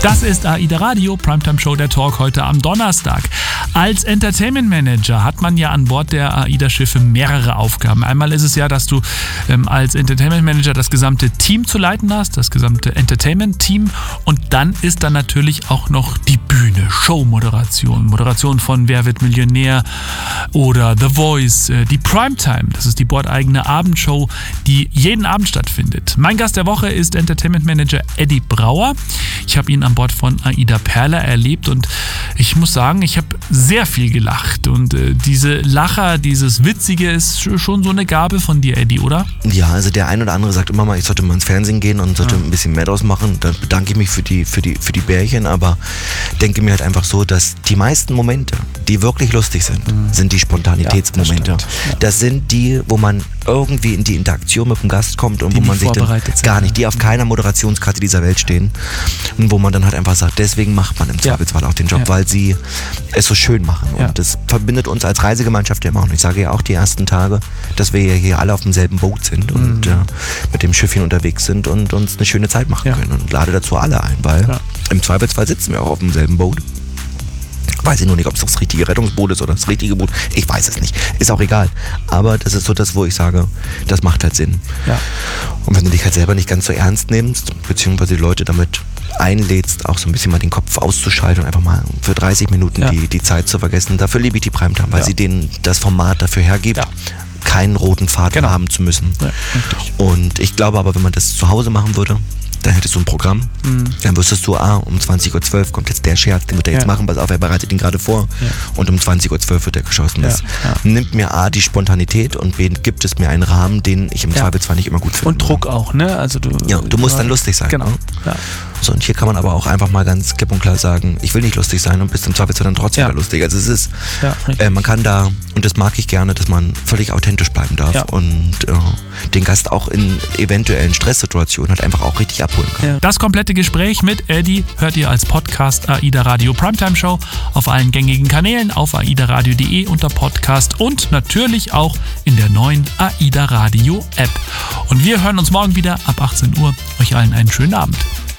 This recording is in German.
Das ist AIDA Radio, Primetime Show, der Talk heute am Donnerstag. Als Entertainment Manager hat man ja an Bord der AIDA-Schiffe mehrere Aufgaben. Einmal ist es ja, dass du als Entertainment Manager das gesamte Team zu leiten hast, das gesamte Entertainment-Team. Und dann ist dann natürlich auch noch die Bühne, Showmoderation, Moderation von Wer wird Millionär oder The Voice, die Primetime, das ist die bordeigene Abendshow, die jeden Abend stattfindet. Mein Gast der Woche ist Entertainment Manager Eddie Brauer. Ich habe ihn an Bord von AIDA Perla erlebt und ich muss sagen, ich habe sehr viel gelacht und diese Lacher, dieses Witzige ist schon so eine Gabe von dir, Eddie, oder? Ja, also der ein oder andere sagt immer mal, ich sollte mal ins Fernsehen gehen und sollte ein bisschen mehr draus machen. Dann bedanke ich mich für die Bärchen, aber denke mir halt einfach so, dass die meisten Momente, die wirklich lustig sind, sind die Spontanitätsmomente. Ja, das sind die, wo man irgendwie in die Interaktion mit dem Gast kommt und die wo man sich dann gar nicht, die auf Ja. keiner Moderationskarte dieser Welt stehen und wo man dann halt einfach sagt, deswegen macht man im Zweifelsfall auch den Job, weil sie es so schön machen. Ja. Und das verbindet uns als Reisegemeinschaft ja immer auch. Und ich sage ja auch die ersten Tage, dass wir ja hier alle auf demselben Boot sind und mit dem Schiffchen unterwegs sind und uns eine schöne Zeit machen können. Und lade dazu alle ein, weil im Zweifelsfall sitzen wir auch auf demselben Boot. Weiß ich nur nicht, ob es das richtige Rettungsboot ist oder das richtige Boot. Ich weiß es nicht. Ist auch egal. Aber das ist so das, wo ich sage, das macht halt Sinn. Ja. Und wenn du dich halt selber nicht ganz so ernst nimmst, beziehungsweise die Leute damit einlädst, auch so ein bisschen mal den Kopf auszuschalten und einfach mal für 30 Minuten die Zeit zu vergessen. Dafür liebe ich die Primetime, weil sie denen das Format dafür hergibt, keinen roten Faden haben zu müssen. Ja, richtig. Und ich glaube aber, wenn man das zu Hause machen würde, dann hättest du ein Programm, dann wüsstest du, um 20.12 Uhr kommt jetzt der Scherz, den wird er jetzt machen, pass auf, er bereitet ihn gerade vor und um 20.12 Uhr wird er geschossen. Das nimmt mir die Spontanität und B, gibt es mir einen Rahmen, den ich im Zweifelsfall nicht immer gut finde. Und Druck auch, ne? Also du musst dann lustig sein. Genau. Ne? Ja. So, und hier kann man aber auch einfach mal ganz klipp und klar sagen, ich will nicht lustig sein und bist im Zweifelsfall dann trotzdem wieder lustig. Also es ist, man kann da, und das mag ich gerne, dass man völlig authentisch bleiben darf und den Gast auch in eventuellen Stresssituationen halt einfach auch richtig abholen kann. Ja. Das komplette Gespräch mit Eddie hört ihr als Podcast AIDA Radio Primetime Show auf allen gängigen Kanälen, auf aidaradio.de unter Podcast und natürlich auch in der neuen AIDA Radio App. Und wir hören uns morgen wieder ab 18 Uhr. Euch allen einen schönen Abend.